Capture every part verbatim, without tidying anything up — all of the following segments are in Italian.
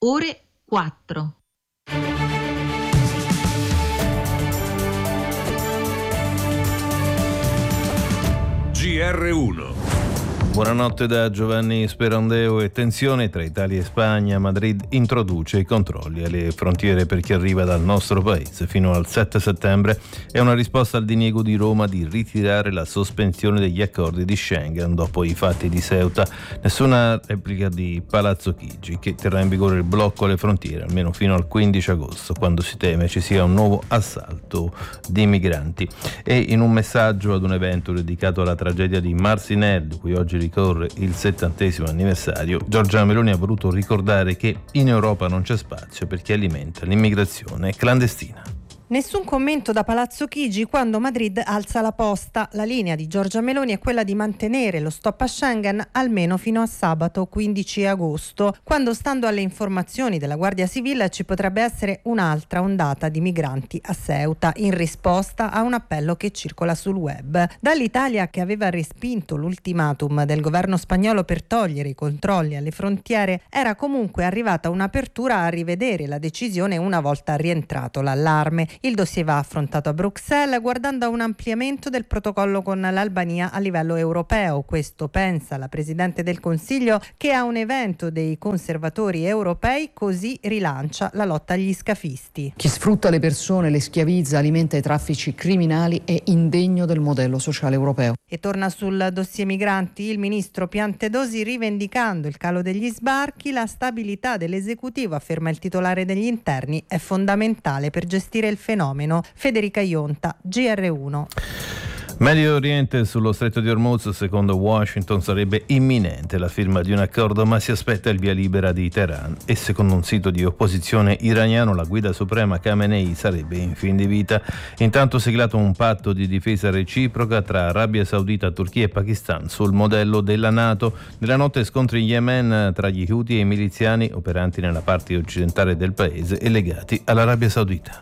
ore quattro. G R uno. Buonanotte da Giovanni Sperandeo. E tensione tra Italia e Spagna. Madrid introduce i controlli alle frontiere per chi arriva dal nostro paese fino al sette settembre. È una risposta al diniego di Roma di ritirare la sospensione degli accordi di Schengen dopo i fatti di Ceuta. Nessuna replica di Palazzo Chigi, che terrà in vigore il blocco alle frontiere almeno fino al quindici agosto, quando si teme ci sia un nuovo assalto di migranti. E in un messaggio ad un evento dedicato alla tragedia di Marcinelle, cui oggi ricorre il settantesimo anniversario, Giorgia Meloni ha voluto ricordare che in Europa non c'è spazio per chi alimenta l'immigrazione clandestina. Nessun commento da Palazzo Chigi quando Madrid alza la posta. La linea di Giorgia Meloni è quella di mantenere lo stop a Schengen almeno fino a sabato quindici agosto, quando, stando alle informazioni della Guardia Civile, ci potrebbe essere un'altra ondata di migranti a Ceuta, in risposta a un appello che circola sul web. Dall'Italia, che aveva respinto l'ultimatum del governo spagnolo per togliere i controlli alle frontiere, era comunque arrivata un'apertura a rivedere la decisione una volta rientrato l'allarme. Il dossier va affrontato a Bruxelles guardando a un ampliamento del protocollo con l'Albania a livello europeo. Questo pensa la Presidente del Consiglio, che a un evento dei conservatori europei così rilancia la lotta agli scafisti. Chi sfrutta le persone, le schiavizza, alimenta i traffici criminali è indegno del modello sociale europeo. E torna sul dossier migranti il ministro Piantedosi, rivendicando il calo degli sbarchi. La stabilità dell'esecutivo, afferma il titolare degli interni, è fondamentale per gestire il fenomeno. Federica Ionta, G R uno. Medio Oriente, sullo stretto di Hormuz, secondo Washington sarebbe imminente la firma di un accordo, ma si aspetta il via libera di Teheran, e secondo un sito di opposizione iraniano la guida suprema Khamenei sarebbe in fin di vita. Intanto siglato un patto di difesa reciproca tra Arabia Saudita, Turchia e Pakistan sul modello della NATO. Nella notte scontri in Yemen tra gli Houthi e i miliziani operanti nella parte occidentale del paese e legati all'Arabia Saudita.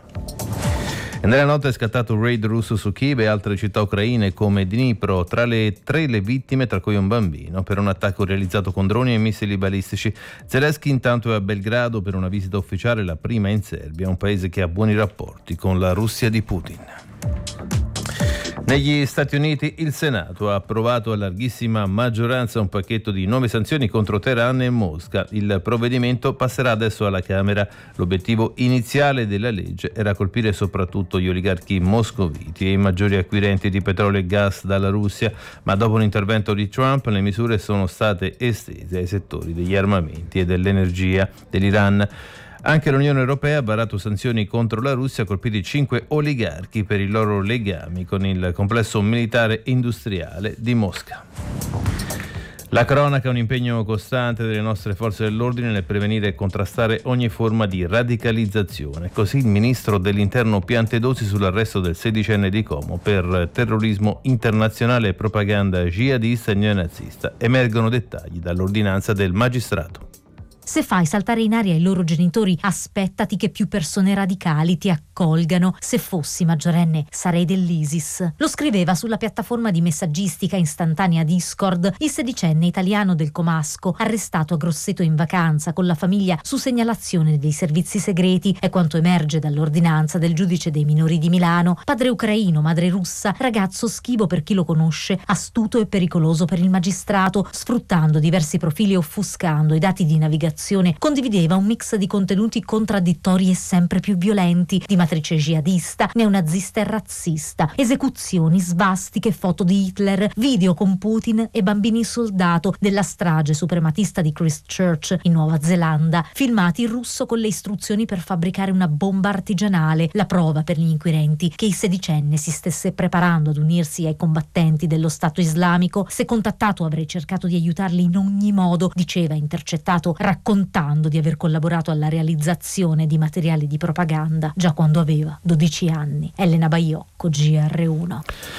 E nella notte è scattato un raid russo su Kiev e altre città ucraine come Dnipro, tra le tre le vittime, tra cui un bambino, per un attacco realizzato con droni e missili balistici. Zelensky intanto è a Belgrado per una visita ufficiale, la prima in Serbia, un paese che ha buoni rapporti con la Russia di Putin. Negli Stati Uniti il Senato ha approvato a larghissima maggioranza un pacchetto di nuove sanzioni contro Teheran e Mosca. Il provvedimento passerà adesso alla Camera. L'obiettivo iniziale della legge era colpire soprattutto gli oligarchi moscoviti e i maggiori acquirenti di petrolio e gas dalla Russia, ma dopo un intervento di Trump le misure sono state estese ai settori degli armamenti e dell'energia dell'Iran. Anche l'Unione Europea ha varato sanzioni contro la Russia, colpiti cinque oligarchi per i loro legami con il complesso militare industriale di Mosca. La cronaca è un impegno costante delle nostre forze dell'ordine nel prevenire e contrastare ogni forma di radicalizzazione. Così il ministro dell'Interno Piantedosi sull'arresto del sedicenne di Como per terrorismo internazionale e propaganda jihadista e neonazista. Emergono dettagli dall'ordinanza del magistrato. Se fai saltare in aria i loro genitori, aspettati che più persone radicali ti accolgano. Se fossi maggiorenne, sarei dell'ISIS. Lo scriveva sulla piattaforma di messaggistica istantanea Discord il sedicenne italiano del Comasco, arrestato a Grosseto in vacanza con la famiglia su segnalazione dei servizi segreti. È quanto emerge dall'ordinanza del giudice dei minori di Milano. Padre ucraino, madre russa, ragazzo schivo per chi lo conosce, astuto e pericoloso per il magistrato, sfruttando diversi profili e offuscando i dati di navigazione. Condivideva un mix di contenuti contraddittori e sempre più violenti, di matrice jihadista, neonazista e razzista, esecuzioni, svastiche, foto di Hitler, video con Putin e bambini soldato della strage suprematista di Christchurch in Nuova Zelanda, filmati in russo con le istruzioni per fabbricare una bomba artigianale, la prova per gli inquirenti che il sedicenne si stesse preparando ad unirsi ai combattenti dello Stato Islamico. Se contattato avrei cercato di aiutarli in ogni modo, diceva intercettato, raccontando raccontando di aver collaborato alla realizzazione di materiali di propaganda già quando aveva dodici anni. Elena Baiocco, G R uno.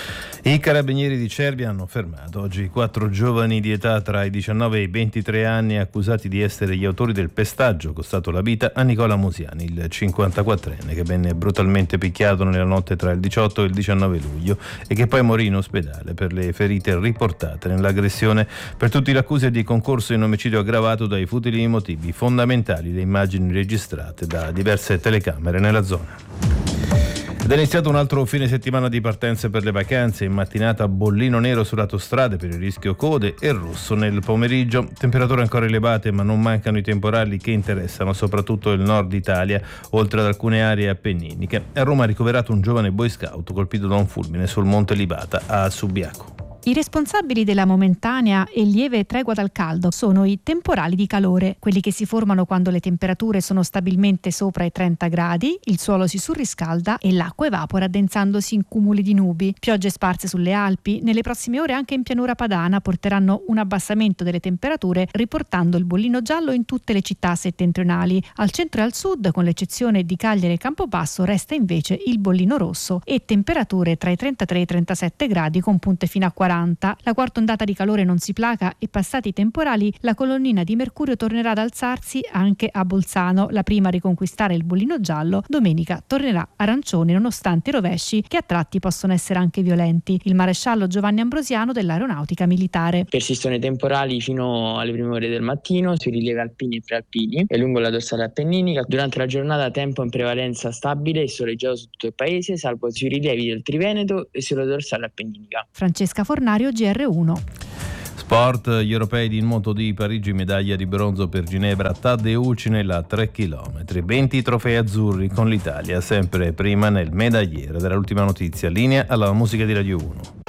I carabinieri di Cervia hanno fermato oggi quattro giovani di età tra i diciannove e i ventitré anni accusati di essere gli autori del pestaggio costato la vita a Nicola Musiani, il cinquantaquattrenne che venne brutalmente picchiato nella notte tra il diciotto e il diciannove luglio e che poi morì in ospedale per le ferite riportate nell'aggressione. Per tutti l'accusa è di concorso in omicidio aggravato dai futili motivi fondamentali le immagini registrate da diverse telecamere nella zona. Ed è iniziato un altro fine settimana di partenze per le vacanze. In mattinata bollino nero sulle autostrade per il rischio code e rosso nel pomeriggio. Temperature ancora elevate, ma non mancano i temporali che interessano soprattutto il nord Italia, oltre ad alcune aree appenniniche. A Roma ha ricoverato un giovane boy scout colpito da un fulmine sul Monte Libata a Subiaco. I responsabili della momentanea e lieve tregua dal caldo sono i temporali di calore, quelli che si formano quando le temperature sono stabilmente sopra i trenta gradi, il suolo si surriscalda e l'acqua evapora addensandosi in cumuli di nubi. Piogge sparse sulle Alpi, nelle prossime ore anche in pianura padana porteranno un abbassamento delle temperature, riportando il bollino giallo in tutte le città settentrionali. Al centro e al sud, con l'eccezione di Cagliari e Campobasso, resta invece il bollino rosso e temperature tra i trentatré e i trentasette gradi con punte fino a quaranta. La quarta ondata di calore non si placa e passati i temporali la colonnina di mercurio tornerà ad alzarsi anche a Bolzano. La prima a riconquistare il bollino giallo domenica tornerà arancione nonostante i rovesci che a tratti possono essere anche violenti. Il maresciallo Giovanni Ambrosiano dell'Aeronautica Militare. Persistono i temporali fino alle prime ore del mattino sui rilievi alpini e prealpini e lungo la dorsale appenninica. Durante la giornata tempo in prevalenza stabile e soleggiato su tutto il paese, salvo sui rilievi del Triveneto e sulla dorsale appenninica. Francesca Fornario, G R uno. Sport, gli europei di nuoto di Parigi, medaglia di bronzo per Ginevra, Taddeucci nella tre chilometri, venti trofei azzurri con l'Italia sempre prima nel medagliere. Dall'ultima notizia, linea alla musica di Radio uno.